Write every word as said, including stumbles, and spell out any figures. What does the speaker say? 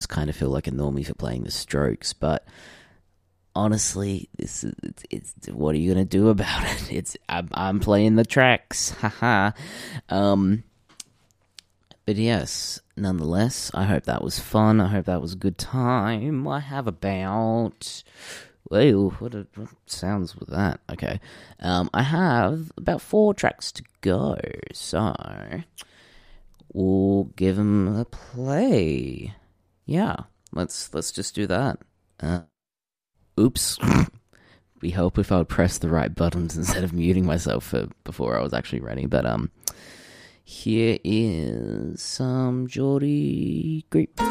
kind of feel like a normie for playing the Strokes, but honestly, this is, it's, it's what are you gonna do about it? It's I'm, I'm playing the tracks, haha. um, but yes, nonetheless, I hope that was fun. I hope that was a good time. I have about whoa, what, a, what sounds with that? Okay, um, I have about four tracks to go, so we'll give them a play. Yeah, let's let's just do that. Uh, oops. We hope if I would press the right buttons instead of muting myself for, before I was actually ready. But um, here is some Geordie Creep.